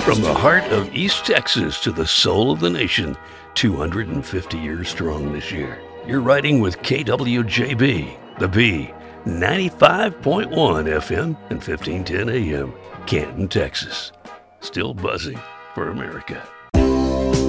From the heart of East Texas to the soul of the nation, 250 years strong this year. You're riding with KWJB, the B, 95.1 FM and 1510 AM, Canton, Texas. Still buzzing for America.